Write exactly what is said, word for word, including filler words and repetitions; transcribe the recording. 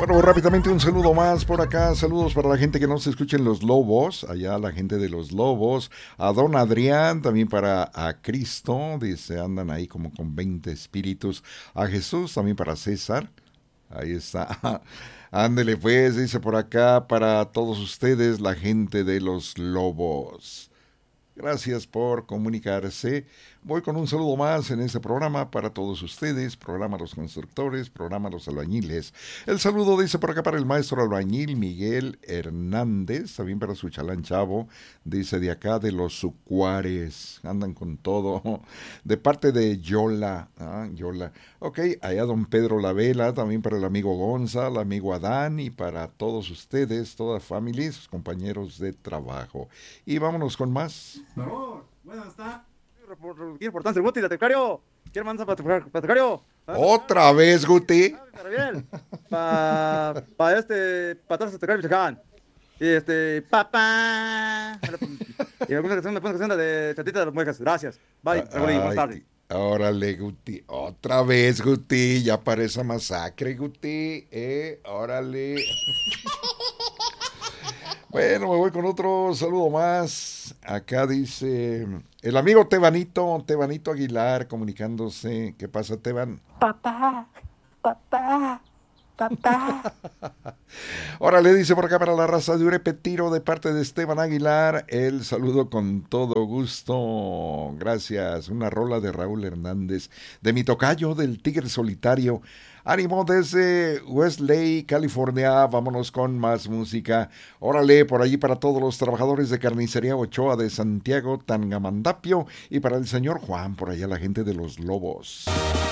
Bueno, rápidamente un saludo más por acá. Saludos para la gente que nos escucha en Los Lobos. Allá la gente de Los Lobos. A don Adrián, también para a Cristo. Dice, andan ahí como con veinte espíritus. A Jesús, también para César. Ahí está. Ándele pues, dice por acá, para todos ustedes, la gente de Los Lobos. Gracias por comunicarse. Voy con un saludo más en este programa para todos ustedes, programa Los Constructores, programa Los Albañiles. El saludo dice por acá para el maestro albañil Miguel Hernández, también para su chalán chavo, dice de acá de Los Sucuares, andan con todo, de parte de Yola, ah, Yola. Ok, allá don Pedro Lavela, también para el amigo Gonza, el amigo Adán y para todos ustedes, toda la familia y sus compañeros de trabajo. Y vámonos con más. No, bueno, está. ¿Qué importancia el Guti, la Tecario? ¿Quién manda para Tecario? Otra vez, Guti. Para bien. Para pa este, para todos los Tecario Michoacán. Y este, papá. Y alguna canción, me pones canción de Chatita de las Muecas. Gracias. Bye. Ay, más tarde. Órale, Guti. Otra vez, Guti. Ya para esa masacre, Guti. Eh, órale. Bueno, me voy con otro saludo más. Acá dice el amigo Tebanito, Tebanito Aguilar, comunicándose. ¿Qué pasa, Teban? Papá, papá, papá. Órale, dice por acá para la raza de Urepetiro de parte de Esteban Aguilar. El saludo con todo gusto. Gracias. Una rola de Raúl Hernández, de mi tocayo, del Tigre Solitario. Ánimo desde Westlake, California. Vámonos con más música. Órale, por allí para todos los trabajadores de Carnicería Ochoa de Santiago, Tangamandapio. Y para el señor Juan, por allá la gente de Los Lobos.